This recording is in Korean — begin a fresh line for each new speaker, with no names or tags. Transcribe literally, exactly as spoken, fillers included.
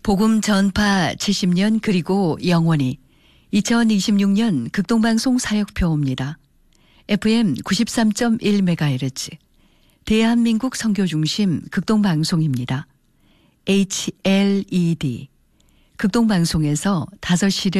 복음 전파 칠십 년 그리고 영원히 이천이십육 년 극동방송 사역표입니다. 에프엠 구십삼 점 일 메가헤르츠 대한민국 선교중심 극동방송입니다. 에이치엘이디 극동방송에서 다섯 시를